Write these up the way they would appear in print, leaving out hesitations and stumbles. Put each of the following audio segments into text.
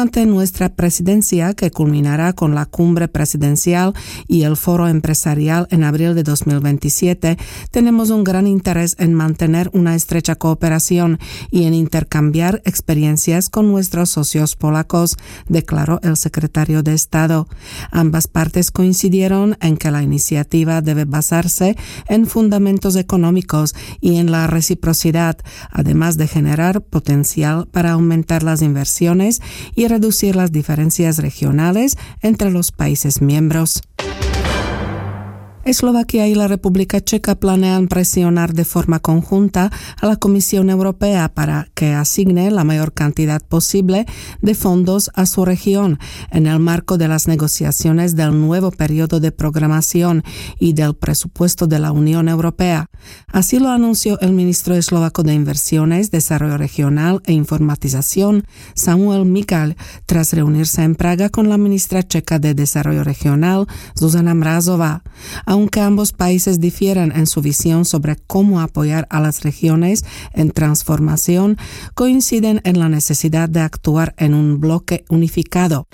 Durante nuestra presidencia, que culminará con la cumbre presidencial y el foro empresarial en abril de 2027, tenemos un gran interés en mantener una estrecha cooperación y en intercambiar experiencias con nuestros socios polacos, declaró el secretario de Estado. Ambas partes coincidieron en que la iniciativa debe basarse en fundamentos económicos y en la reciprocidad, además de generar potencial para aumentar las inversiones y reducir las diferencias regionales entre los países miembros. Eslovaquia y la República Checa planean presionar de forma conjunta a la Comisión Europea para que asigne la mayor cantidad posible de fondos a su región en el marco de las negociaciones del nuevo periodo de programación y del presupuesto de la Unión Europea. Así lo anunció el ministro eslovaco de Inversiones, Desarrollo Regional e Informatización, Samuel Michal, tras reunirse en Praga con la ministra checa de Desarrollo Regional, Zuzana Mrazová. Aunque ambos países difieren en su visión sobre cómo apoyar a las regiones en transformación, coinciden en la necesidad de actuar en un bloque unificado.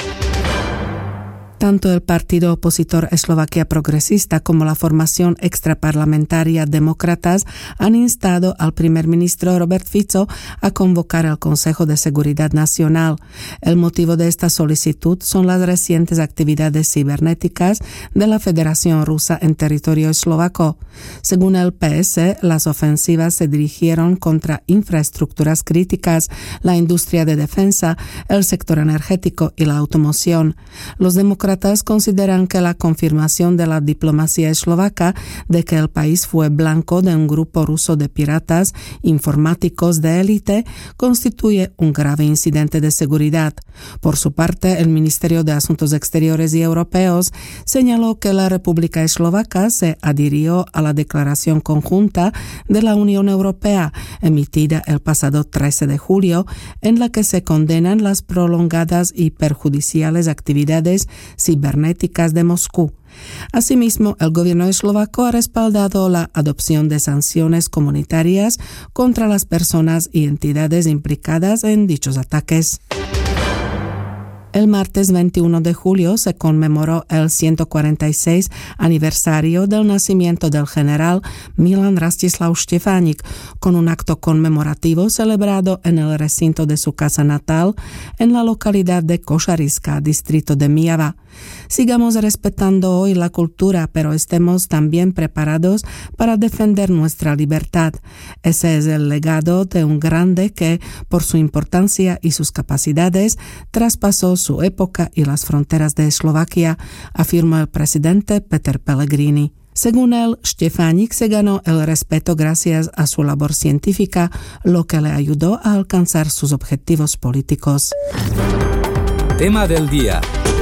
Tanto el partido opositor Eslovaquia Progresista como la formación extraparlamentaria Demócratas han instado al primer ministro Robert Fico a convocar el Consejo de Seguridad Nacional. El motivo de esta solicitud son las recientes actividades cibernéticas de la Federación Rusa en territorio eslovaco. Según el PS, las ofensivas se dirigieron contra infraestructuras críticas, la industria de defensa, el sector energético y la automoción. Los demócratas consideran que la confirmación de la diplomacia eslovaca de que el país fue blanco de un grupo ruso de piratas informáticos de élite constituye un grave incidente de seguridad. Por su parte, el Ministerio de Asuntos Exteriores y Europeos señaló que la República Eslovaca se adhirió a la declaración conjunta de la Unión Europea emitida el pasado 13 de julio, en la que se condenan las prolongadas y perjudiciales actividades cibernéticas de Moscú. Asimismo, el gobierno eslovaco ha respaldado la adopción de sanciones comunitarias contra las personas y entidades implicadas en dichos ataques. El martes 21 de julio se conmemoró el 146 aniversario del nacimiento del general Milan Rastislav Štefánik, con un acto conmemorativo celebrado en el recinto de su casa natal, en la localidad de Košariska, distrito de Mijava. Sigamos respetando hoy la cultura, pero estemos también preparados para defender nuestra libertad. Ese es el legado de un grande que, por su importancia y sus capacidades, traspasó su época y las fronteras de Eslovaquia, afirmó el presidente Peter Pellegrini. Según él, Štefánik se ganó el respeto gracias a su labor científica, lo que le ayudó a alcanzar sus objetivos políticos. Tema del día.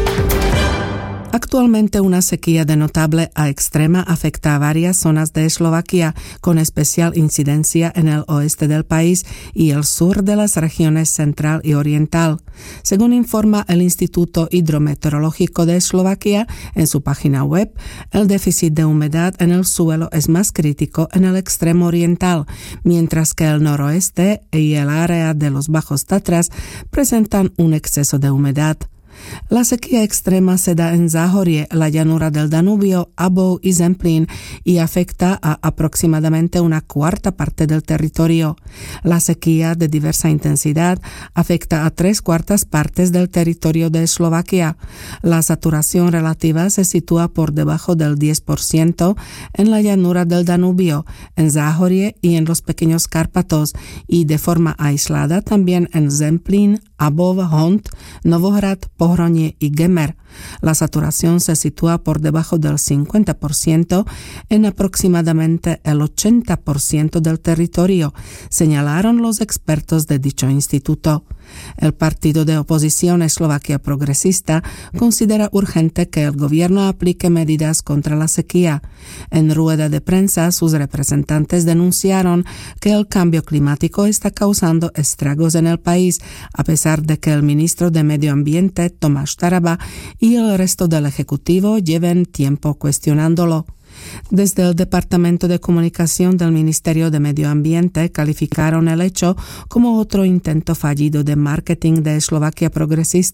Actualmente una sequía de notable a extrema afecta a varias zonas de Eslovaquia, con especial incidencia en el oeste del país y el sur de las regiones central y oriental. Según informa el Instituto Hidrometeorológico de Eslovaquia en su página web, el déficit de humedad en el suelo es más crítico en el extremo oriental, mientras que el noroeste y el área de los Bajos Tatras presentan un exceso de humedad. La sequía extrema se da en Záhorie, la llanura del Danubio, Abov y Zemplín y afecta a aproximadamente una cuarta parte del territorio. La sequía de diversa intensidad afecta a 3/4 partes del territorio de Eslovaquia. La saturación relativa se sitúa por debajo del 10% en la llanura del Danubio, en Záhorie y en los pequeños Cárpatos, y de forma aislada también en Zemplín, Abov, Hont, Novohrad, Pohronie y Gemer. La saturación se sitúa por debajo del 50% en aproximadamente el 80% del territorio, señalaron los expertos de dicho instituto. El partido de oposición Eslovaquia Progresista considera urgente que el gobierno aplique medidas contra la sequía. En rueda de prensa, sus representantes denunciaron que el cambio climático está causando estragos en el país, a pesar de que el ministro de Medio Ambiente, Tomáš Taraba, y el resto del Ejecutivo lleven tiempo cuestionándolo. Desde el Departamento de Comunicación del Ministerio de Medio Ambiente calificaron el hecho como otro intento fallido de marketing de Eslovaquia Progresista